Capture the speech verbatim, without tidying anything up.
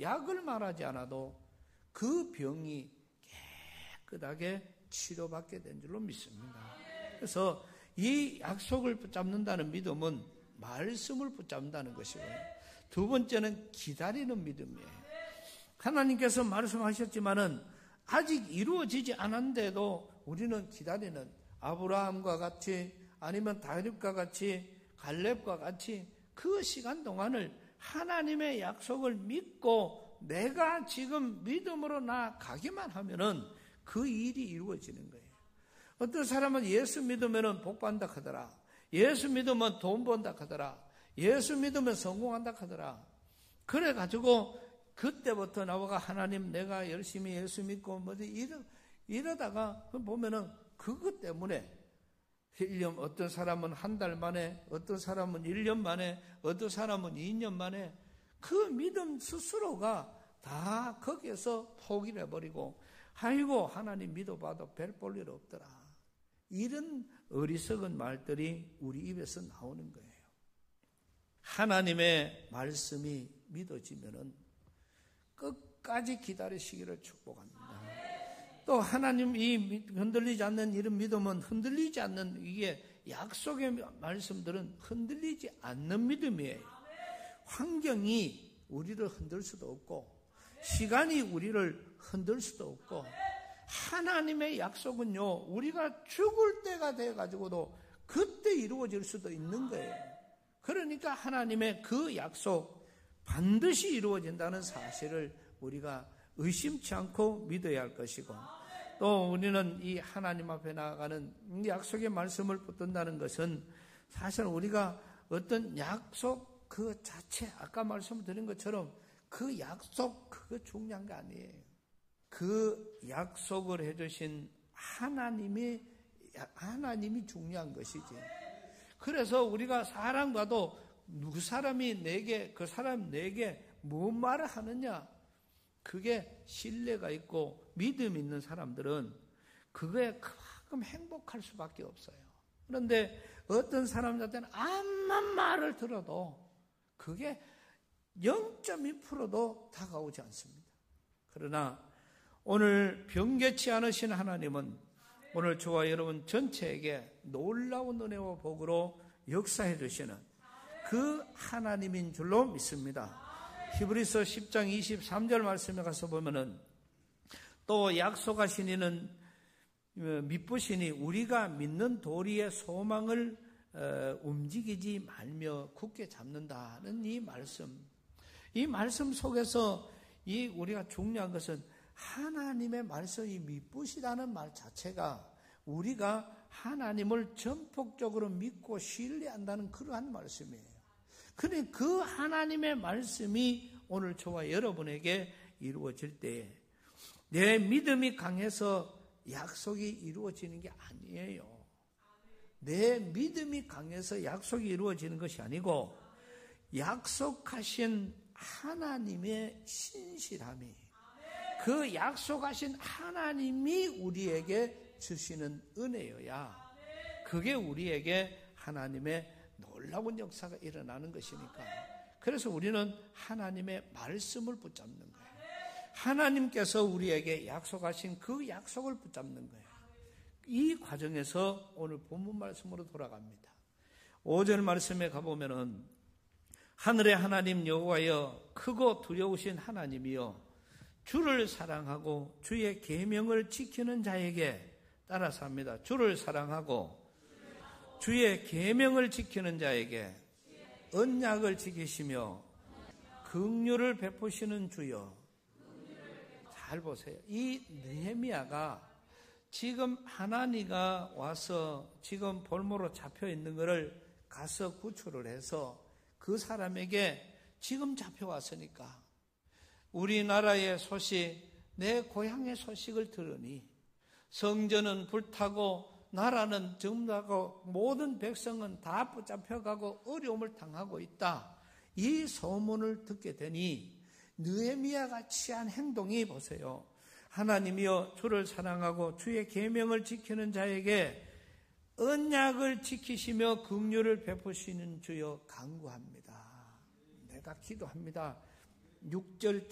약을 말하지 않아도 그 병이 깨끗하게 치료받게 된 줄로 믿습니다. 그래서 이 약속을 붙잡는다는 믿음은 말씀을 붙잡는다는 것이고요. 두 번째는 기다리는 믿음이에요. 하나님께서 말씀하셨지만은 아직 이루어지지 않았는데도 우리는 기다리는, 아브라함과 같이 아니면 다윗과 같이 갈렙과 같이 그 시간 동안을 하나님의 약속을 믿고 내가 지금 믿음으로 나아가기만 하면은 그 일이 이루어지는 거예요. 어떤 사람은 예수 믿으면 복 받는다 하더라. 예수 믿으면 돈 번다 하더라. 예수 믿으면 성공한다 하더라. 그래가지고 그때부터 나와가 하나님 내가 열심히 예수 믿고 뭐지 이러, 이러다가 보면은 그것 때문에 일 년, 어떤 사람은 한 달 만에, 어떤 사람은 일 년 만에, 어떤 사람은 이 년 만에 그 믿음 스스로가 다 거기에서 포기를 해버리고 아이고 하나님 믿어봐도 별 볼 일 없더라. 이런 어리석은 말들이 우리 입에서 나오는 거예요. 하나님의 말씀이 믿어지면은 끝까지 기다리시기를 축복합니다. 또 하나님 이 흔들리지 않는 이런 믿음은 흔들리지 않는, 이게 약속의 말씀들은 흔들리지 않는 믿음이에요. 환경이 우리를 흔들 수도 없고 시간이 우리를 흔들 수도 없고 하나님의 약속은요 우리가 죽을 때가 돼가지고도 그때 이루어질 수도 있는 거예요. 그러니까 하나님의 그 약속 반드시 이루어진다는 사실을 우리가 의심치 않고 믿어야 할 것이고, 또 우리는 이 하나님 앞에 나아가는 약속의 말씀을 붙든다는 것은 사실 우리가 어떤 약속 그 자체, 아까 말씀드린 것처럼 그 약속 그거 중요한 거 아니에요. 그 약속을 해주신 하나님이 하나님이 중요한 것이지. 그래서 우리가 사람과도 누구 사람이 내게, 그 사람 내게 뭔 말을 하느냐, 그게 신뢰가 있고 믿음 있는 사람들은 그거에 그만큼 행복할 수밖에 없어요. 그런데 어떤 사람들한테는 암만 말을 들어도 그게 영 점 이 퍼센트도 다가오지 않습니다. 그러나 오늘 변개치 않으신 하나님은 오늘 저와 여러분 전체에게 놀라운 은혜와 복으로 역사해 주시는 그 하나님인 줄로 믿습니다. 히브리서 십 장 이십삼 절 말씀에 가서 보면은 또 약속하신 이는 미쁘시니 우리가 믿는 도리의 소망을 움직이지 말며 굳게 잡는다는 이 말씀. 이 말씀 속에서 이 우리가 중요한 것은 하나님의 말씀이 미쁘시다는 말 자체가 우리가 하나님을 전폭적으로 믿고 신뢰한다는 그러한 말씀이에요. 그런데 그 하나님의 말씀이 오늘 저와 여러분에게 이루어질 때에 내 믿음이 강해서 약속이 이루어지는 게 아니에요. 내 믿음이 강해서 약속이 이루어지는 것이 아니고 약속하신 하나님의 신실함이, 그 약속하신 하나님이 우리에게 주시는 은혜여야 그게 우리에게 하나님의 놀라운 역사가 일어나는 것이니까. 그래서 우리는 하나님의 말씀을 붙잡는 거예요. 하나님께서 우리에게 약속하신 그 약속을 붙잡는 거예요. 이 과정에서 오늘 본문 말씀으로 돌아갑니다. 오 절 말씀에 가보면은 하늘의 하나님 여호와여 크고 두려우신 하나님이여 주를 사랑하고 주의 계명을 지키는 자에게, 따라서 합니다. 주를 사랑하고 주의 계명을 지키는 자에게 언약을 지키시며 긍휼을 베푸시는 주여. 잘 보세요. 이 느헤미야가 지금 하나니가 와서 지금 볼모로 잡혀 있는 것을 가서 구출을 해서 그 사람에게 지금 잡혀왔으니까 우리나라의 소식, 내 고향의 소식을 들으니 성전은 불타고 나라는 점하고 모든 백성은 다 붙잡혀가고 어려움을 당하고 있다. 이 소문을 듣게 되니 느헤미야가 취한 행동이 보세요. 하나님이여 주를 사랑하고 주의 계명을 지키는 자에게 언약을 지키시며 긍휼을 베푸시는 주여 간구합니다. 내가 기도합니다. 육 절